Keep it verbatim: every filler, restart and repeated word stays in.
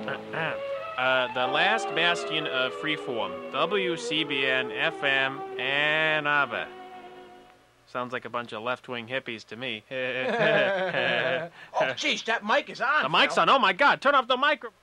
Uh, the last bastion of freeform. W C B N F M Ann Arbor. Sounds like a bunch of left-wing hippies to me. Oh, jeez, that mic is on. The mic's Phil. on. Oh, my God. Turn off the micro...